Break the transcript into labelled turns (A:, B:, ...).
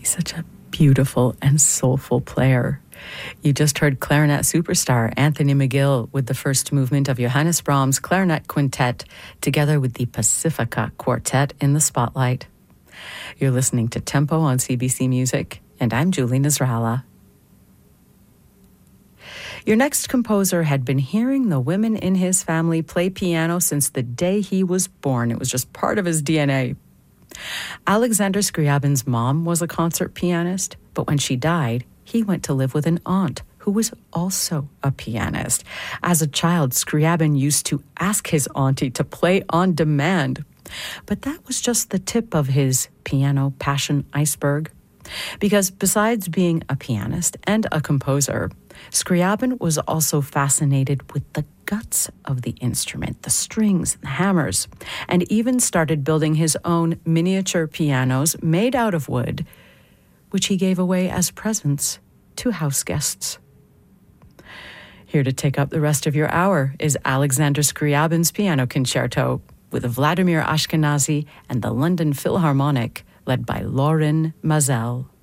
A: He's such a beautiful and soulful player. You just heard clarinet superstar Anthony McGill with the first movement of Johannes Brahms' Clarinet Quintet, together with the Pacifica Quartet in the spotlight. You're listening to Tempo on CBC Music, and I'm Julie Nasrallah. Your next composer had been hearing the women in his family play piano since the day he was born. It was just part of his DNA. Alexander Scriabin's mom was a concert pianist, but when she died, he went to live with an aunt who was also a pianist. As a child, Scriabin used to ask his auntie to play on demand. But that was just the tip of his piano passion iceberg. Because besides being a pianist and a composer, Scriabin was also fascinated with the guts of the instrument, the strings, the hammers, and even started building his own miniature pianos made out of wood, which he gave away as presents to house guests. Here to take up the rest of your hour is Alexander Scriabin's Piano Concerto with Vladimir Ashkenazy and the London Philharmonic, led by Lorin Maazel.